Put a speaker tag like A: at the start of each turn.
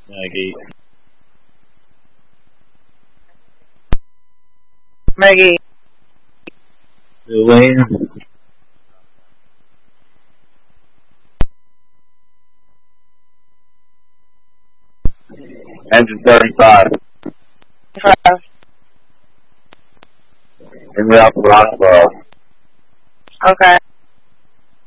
A: Maggie.
B: Maggie.
A: Julian. Engine 35.
B: 5.
A: In the upper Rockville.
B: Okay.